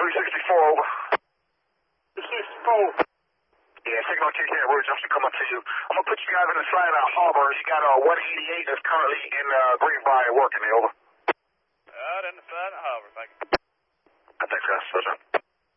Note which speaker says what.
Speaker 1: 364, over.
Speaker 2: 364.
Speaker 1: Yeah, signal TK Rouge, I'm coming to you. I'm going to put you guys in the side of Harbor. You got 188 that's currently in Greenbrier working there, over.